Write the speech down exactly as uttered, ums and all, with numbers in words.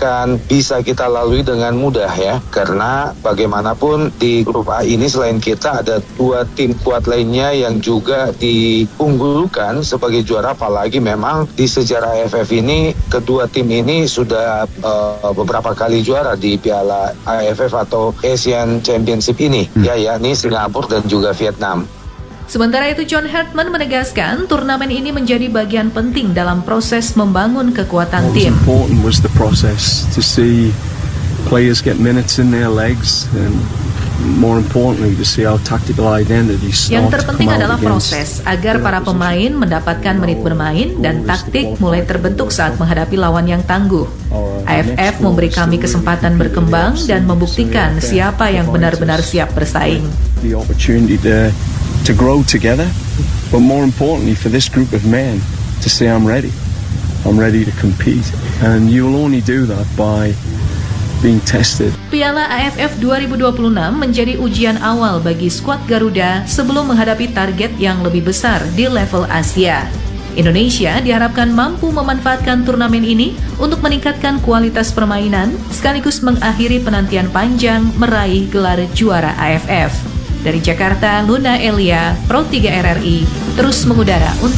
akan bisa kita lalui dengan mudah ya, karena bagaimanapun di grup A ini selain kita ada dua tim kuat lainnya yang juga diunggulkan sebagai juara, apalagi memang di sejarah A F F ini kedua tim ini sudah uh, beberapa kali juara di Piala A F F atau Asian Championship ini hmm. ya yakni Singapura dan juga Vietnam. Sementara itu, John Hartman menegaskan turnamen ini menjadi bagian penting dalam proses membangun kekuatan tim. What was important was the process to see players get minutes in their legs and more importantly to see our tactical identity start. Yang terpenting adalah proses agar para pemain mendapatkan menit bermain dan taktik mulai terbentuk saat menghadapi lawan yang tangguh. A F F memberi kami kesempatan berkembang dan membuktikan siapa yang benar-benar siap bersaing. The opportunity to to grow together, but more importantly for this group of men to say I'm ready. I'm ready to compete, and you'll only do that by being tested. Piala A F F dua ribu dua puluh enam menjadi ujian awal bagi skuad Garuda sebelum menghadapi target yang lebih besar di level Asia. Indonesia diharapkan mampu memanfaatkan turnamen ini untuk meningkatkan kualitas permainan sekaligus mengakhiri penantian panjang meraih gelar juara A F F. Dari Jakarta, Luna Elia, Pro tiga R R I, terus mengudara untuk